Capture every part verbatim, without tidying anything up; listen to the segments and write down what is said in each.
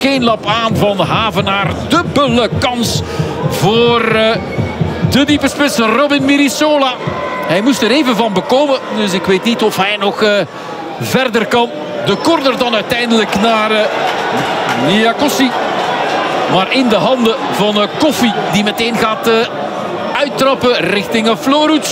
Geen lap aan van Havenaar. Dubbele kans voor uh, de diepe spits Robin Mirisola. Hij moest er even van bekomen. Dus ik weet niet of hij nog uh, verder kan. De corner dan uiteindelijk naar uh, Niakossi. Maar in de handen van uh, Koffie. Die meteen gaat uh, uittrappen richting uh, Floruc.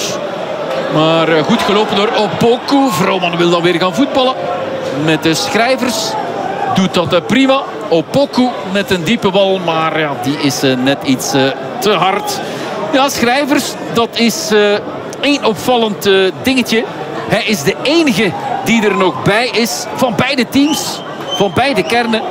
Maar uh, goed gelopen door Opoku. Vrooman wil dan weer gaan voetballen. Met de Schrijvers. Doet dat uh, prima. Opoku met een diepe bal. Maar ja, die is uh, net iets uh, te hard. Ja, Schrijvers. Dat is uh, één opvallend uh, dingetje. Hij is de enige die er nog bij is. Van beide teams. Van beide kernen.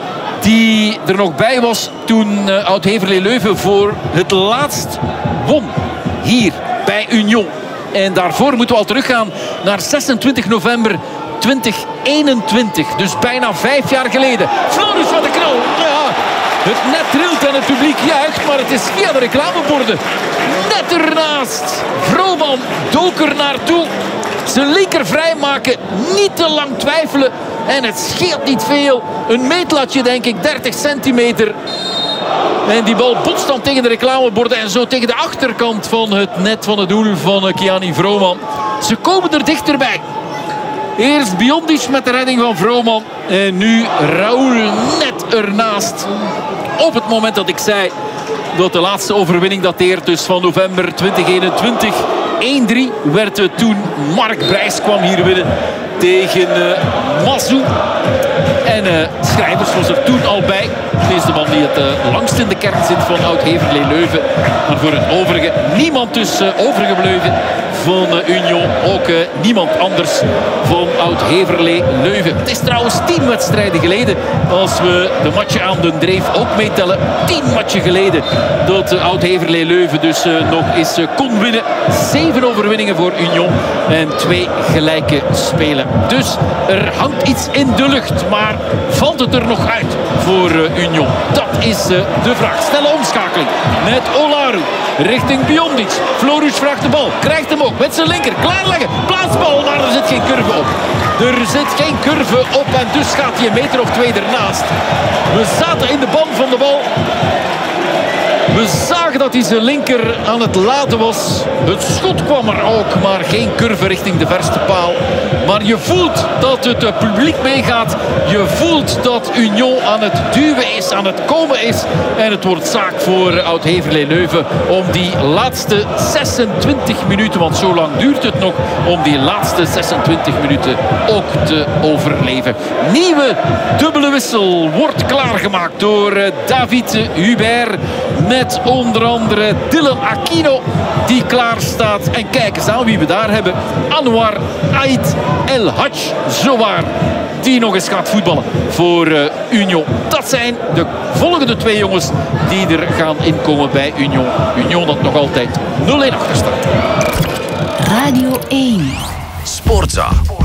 Die er nog bij was toen uh, Oud-Heverlee Leuven voor het laatst won. Hier bij Union. En daarvoor moeten we al teruggaan naar zesentwintig november twintig eenentwintig. Dus bijna vijf jaar geleden. Floris van de knal. Ja, het net trilt en het publiek juicht. Maar het is via de reclameborden. Net ernaast. Vrooman dook er naartoe. Zijn linker vrijmaken. Niet te lang twijfelen. En het scheelt niet veel. Een meetlatje denk ik. dertig centimeter. En die bal botst dan tegen de reclameborden. En zo tegen de achterkant van het net van het doel van Kiani Vrooman. Ze komen er dichterbij. Eerst Biondic met de redding van Vrooman. En nu Raoul net ernaast. Op het moment dat ik zei dat de laatste overwinning dateert dus van november twintig eenentwintig. één drie werd het toen. Mark Brijs kwam hier winnen tegen uh, Massou. En uh, Schrijvers was er toen al bij. Deze de man die het uh, langst in de kern zit van Oud-Heverlee Leuven. Maar voor het overige niemand dus uh, overgebleven van uh, Union. Ook uh, niemand anders van Oud-Heverlee Leuven. Het is trouwens tien wedstrijden geleden. Als we de matchen aan de Dreef ook meetellen. Tien matchen geleden dat uh, Oud-Heverlee Leuven dus uh, nog eens uh, kon winnen. Zeven overwinningen voor Union. En twee gelijke spelen. Dus er hangt iets in de lucht. Maar valt het er nog uit voor uh, Union? Dat is uh, de vraag. Snelle omschakeling met Olaru richting Biondic. Floruc vraagt de bal. Krijgt hem ook met zijn linker. Klaarleggen. Plaatsbal. Maar er zit geen curve op. Er zit geen curve op. En dus gaat hij een meter of twee ernaast. We zaten in de ban van de bal. We zagen dat hij zijn linker aan het laten was. Het schot kwam er ook, maar geen curve richting de verste paal. Maar je voelt dat het publiek meegaat. Je voelt dat Union aan het duwen is, aan het komen is. En het wordt zaak voor Oud-Heverlee Leuven om die laatste zesentwintig minuten, want zo lang duurt het nog, om die laatste zesentwintig minuten ook te overleven. Nieuwe dubbele wissel wordt klaargemaakt door David Hubert. Met onder andere Dylan Aquino die klaar staat. En kijk eens aan wie we daar hebben. Anwar Ait El Hadj Zouar. Die nog eens gaat voetballen voor uh, Union. Dat zijn de volgende twee jongens die er gaan inkomen bij Union. Union dat nog altijd nul een achter staat. Radio één. Sportza.